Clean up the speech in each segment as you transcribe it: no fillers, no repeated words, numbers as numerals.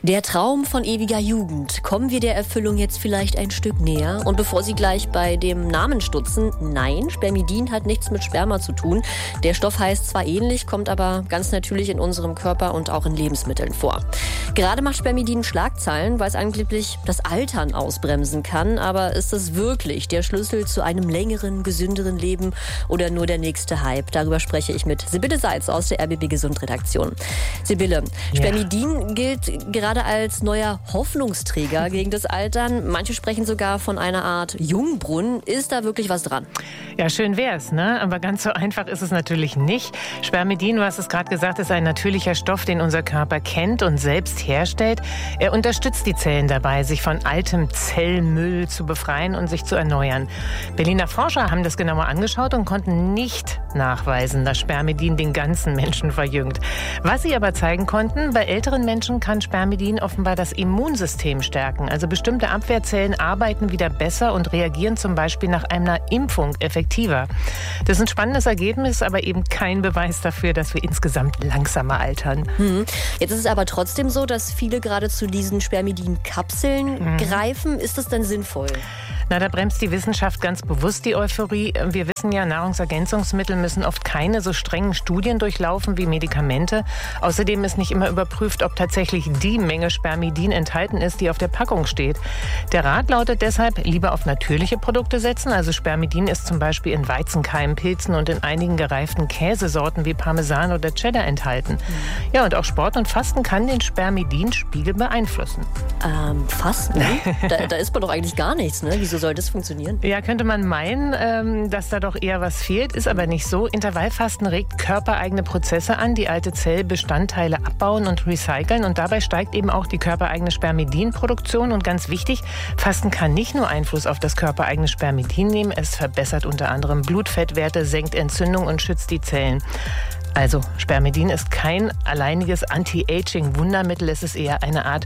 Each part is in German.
Der Traum von ewiger Jugend. Kommen wir der Erfüllung jetzt vielleicht ein Stück näher? Und bevor Sie gleich bei dem Namen stutzen, nein, Spermidin hat nichts mit Sperma zu tun. Der Stoff heißt zwar ähnlich, kommt aber ganz natürlich in unserem Körper und auch in Lebensmitteln vor. Gerade macht Spermidin Schlagzeilen, weil es angeblich das Altern ausbremsen kann. Aber ist das wirklich der Schlüssel zu einem längeren, gesünderen Leben oder nur der nächste Hype? Darüber spreche ich mit Sibylle Seitz aus der RBB Gesund Redaktion. Sibylle, Spermidin gilt gerade als neuer Hoffnungsträger gegen das Altern. Manche sprechen sogar von einer Art Jungbrunnen. Ist da wirklich was dran? Ja, schön wär's, ne? Aber ganz so einfach ist es natürlich nicht. Spermidin, du hast es gerade gesagt, ist ein natürlicher Stoff, den unser Körper kennt und selbst herstellt. Er unterstützt die Zellen dabei, sich von altem Zellmüll zu befreien und sich zu erneuern. Berliner Forscher haben das genauer angeschaut und konnten nicht nachweisen, dass Spermidin den ganzen Menschen verjüngt. Was sie aber zeigen konnten, bei älteren Menschen kann Spermidin offenbar das Immunsystem stärken. Also bestimmte Abwehrzellen arbeiten wieder besser und reagieren zum Beispiel nach einer Impfung effektiver. Das ist ein spannendes Ergebnis, aber eben kein Beweis dafür, dass wir insgesamt langsamer altern. Jetzt ist es aber trotzdem so, dass viele gerade zu diesen Spermidin-Kapseln greifen. Ist das denn sinnvoll? Na, da bremst die Wissenschaft ganz bewusst die Euphorie. Wir wissen ja, Nahrungsergänzungsmittel müssen oft keine so strengen Studien durchlaufen wie Medikamente. Außerdem ist nicht immer überprüft, ob tatsächlich die Menge Spermidin enthalten ist, die auf der Packung steht. Der Rat lautet deshalb, lieber auf natürliche Produkte setzen. Also Spermidin ist zum Beispiel in Weizenkeimen, Pilzen und in einigen gereiften Käsesorten wie Parmesan oder Cheddar enthalten. Ja, und auch Sport und Fasten kann den Spermidinspiegel beeinflussen. Fasten? Da isst man doch eigentlich gar nichts, ne? Wieso soll das funktionieren? Ja, könnte man meinen, dass da doch eher was fehlt, ist aber nicht so. Intervallfasten regt körpereigene Prozesse an, die alte Zellbestandteile abbauen und recyceln und dabei steigt eben auch die körpereigene Spermidinproduktion und ganz wichtig, Fasten kann nicht nur Einfluss auf das körpereigene Spermidin nehmen, es verbessert unter anderem Blutfettwerte, senkt Entzündung und schützt die Zellen. Also Spermidin ist kein alleiniges Anti-Aging-Wundermittel, es ist eher eine Art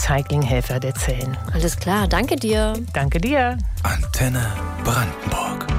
Recyclinghelfer der Zellen. Alles klar, danke dir. Danke dir. Antenne Brandenburg.